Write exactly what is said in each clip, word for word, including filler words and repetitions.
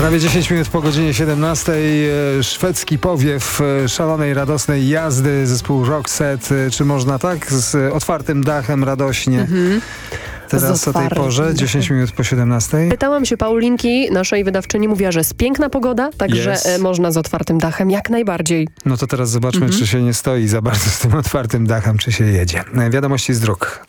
Prawie dziesięć minut po godzinie siedemnastej. Szwedzki powiew szalonej, radosnej jazdy zespół Roxette. Czy można tak? Z otwartym dachem, radośnie. Mhm. Teraz o tej porze, dziesięć minut po siedemnastej. Pytałam się Paulinki, naszej wydawczyni, mówiła, że jest piękna pogoda, także yes. można z otwartym dachem, jak najbardziej. No to teraz zobaczmy, mhm. czy się nie stoi za bardzo z tym otwartym dachem, czy się jedzie. Wiadomości z dróg.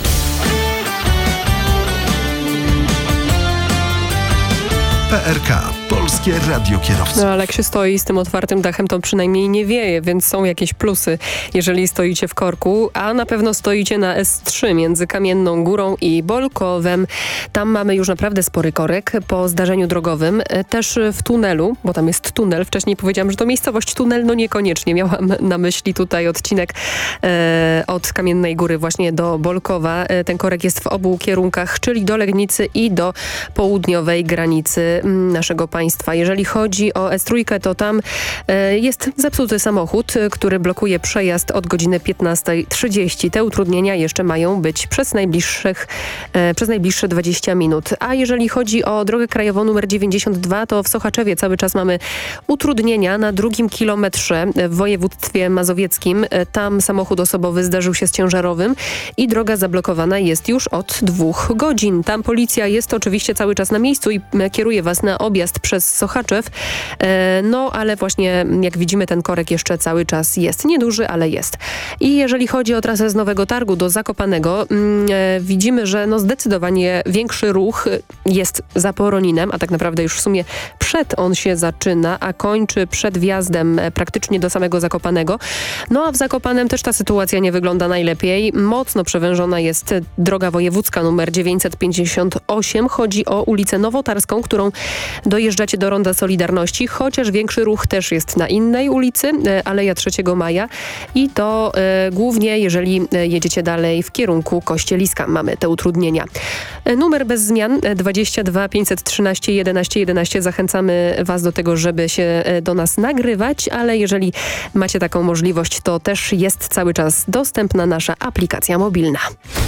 P R K. Polskie Radio Kierowców. No ale jak się stoi z tym otwartym dachem, to przynajmniej nie wieje, więc są jakieś plusy, jeżeli stoicie w korku, a na pewno stoicie na S trzy między Kamienną Górą i Bolkowem. Tam mamy już naprawdę spory korek po zdarzeniu drogowym. Też w tunelu, bo tam jest tunel. Wcześniej powiedziałam, że to miejscowość tunel, no niekoniecznie. Miałam na myśli tutaj odcinek e, od Kamiennej Góry właśnie do Bolkowa. E, ten korek jest w obu kierunkach, czyli do Legnicy i do południowej granicy naszego państwa. Jeżeli chodzi o S trzy, to tam e, jest zepsuty samochód, który blokuje przejazd od godziny piętnastej trzydzieści. Te utrudnienia jeszcze mają być przez najbliższych, e, przez najbliższe dwadzieścia minut. A jeżeli chodzi o drogę krajową numer dziewięćdziesiąt dwa, to w Sochaczewie cały czas mamy utrudnienia na drugim kilometrze w województwie mazowieckim. E, tam samochód osobowy zdarzył się z ciężarowym i droga zablokowana jest już od dwóch godzin. Tam policja jest oczywiście cały czas na miejscu i kieruje was na objazd przez Sochaczew. E, no ale właśnie jak widzimy, ten korek jeszcze cały czas jest. Nieduży, ale jest. I jeżeli chodzi o trasę z Nowego Targu do Zakopanego, mm, e, widzimy, że no zdecydowanie większy ruch jest za Poroninem, a tak naprawdę już w sumie przed on się zaczyna, a kończy przed wjazdem e, praktycznie do samego Zakopanego. No a w Zakopanem też ta sytuacja nie wygląda najlepiej. Mocno przewężona jest droga wojewódzka numer dziewięćset pięćdziesiąt osiem. Chodzi o ulicę Nowotarską, którą dojeżdżacie do Ronda Solidarności, chociaż większy ruch też jest na innej ulicy, Aleja trzeciego Maja i to e, głównie jeżeli jedziecie dalej w kierunku Kościeliska mamy te utrudnienia. E, numer bez zmian dwadzieścia dwa pięćset trzynaście jedenaście jedenaście. Zachęcamy was do tego, żeby się do nas nagrywać, ale jeżeli macie taką możliwość, to też jest cały czas dostępna nasza aplikacja mobilna.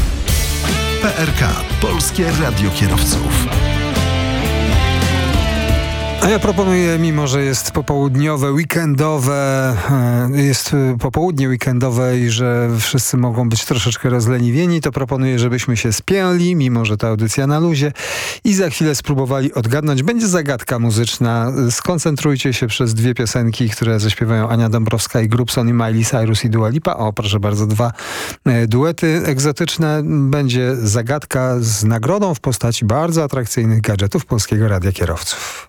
P R K. Polskie Radio Kierowców. A ja proponuję, mimo że jest popołudniowe, weekendowe, jest popołudnie weekendowe i że wszyscy mogą być troszeczkę rozleniwieni, to proponuję, żebyśmy się spięli, mimo że ta audycja na luzie i za chwilę spróbowali odgadnąć. Będzie zagadka muzyczna. Skoncentrujcie się przez dwie piosenki, które zaśpiewają Ania Dąbrowska i Grubson i Miley Cyrus i Dua Lipa. O, proszę bardzo, dwa duety egzotyczne. Będzie zagadka z nagrodą w postaci bardzo atrakcyjnych gadżetów Polskiego Radia Kierowców.